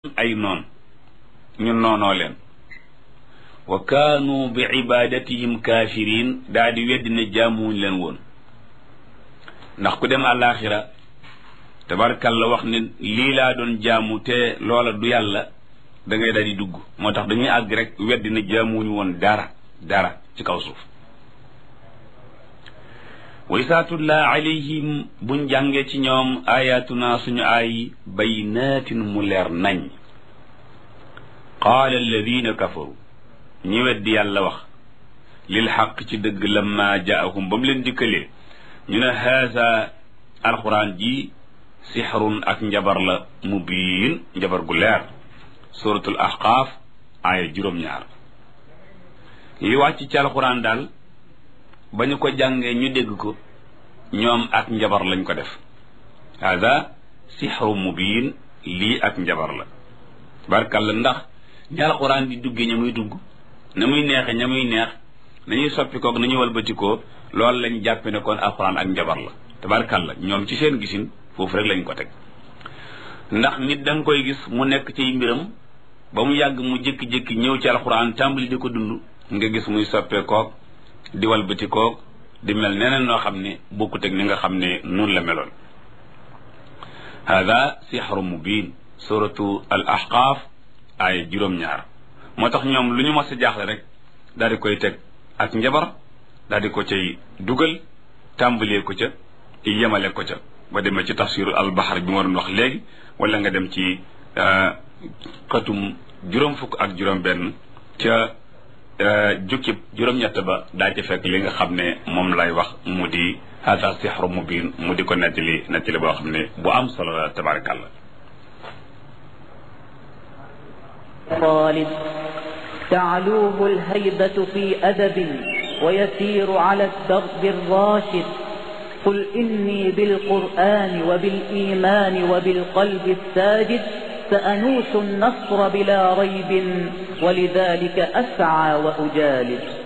ay noon ñu noonoo leen wa kaanu bi ibadatihim kaafiriin daa di weddi ne jaamuwuñ leen woon ndax ku dem àllaaxira tabarkalla wax ne lii laa doon jaamu te loola du yàlla da ngay daal di dugg moo tax dañuy àgg rek weddi ne jaamuwuñu woon dara ci kaw suuf wa isaa tutlaa alayhim buñ jàngee ci ñoom ayatuna suñu ay baynaatin mu leer nañ qaala alladina kafaru ñi weddi yàlla wax lil xaq ci dëgg lamma jaahum ba mu leen dikkalee ñu ne haasa alquran ji sixrun ak njabar la mubiin njabar gu leer suratul ahqaaf aaya juróom-ñaar li wàcc ci alquran daal ba ñu ko jàngee ñu dégg ko ñoom ak njabar lañ ko def hada sixru mubiin lii ak njabar la barkalla ndax ñi alquran di duggee ña muy dugg na muy neexe ña muy neex nañuy soppi koog nañuy walbatikoo loolu lañ jàppe ne kon alquran ak njabar la tabarkalla ñoom ci seen gisin foofu rek lañ ko teg ndax nit da nga koy gis mu nekk ci mbiram ba mu yàgg mu jékki-jékki ñëw ci alquran tàmbali di ko dund nga gis muy soppee koog di walbati koog di mel neneen noo xam ne bokkut ak ni nga xam ne noonu la meloon hada sixru mubin suratu al ahqaaf ay juróom-ñaar moo tax ñoom lu ñu mas a jaaxle rek daal di koy teg ak njabar daal di ko cay dugal tàmbalee ko ca yemale ko ca ba demee ci tafsiru al bahar bi ma doon wax léegi wala nga dem ci xatum juróom fukk ak juróom benn ca jukkib juróom-ñett ba daa ci fekk li nga xam ne moom lay wax mu di hada sixru mubin mu di ko nettali boo xam ne bu am solo la tabarakallah طالب تعلوه الهيبة في أدب ويسير على الدرب الراشد قل إني بالقرآن وبالإيمان وبالقلب الساجد سأنوس النصر بلا ريب ولذلك أسعى وأجالد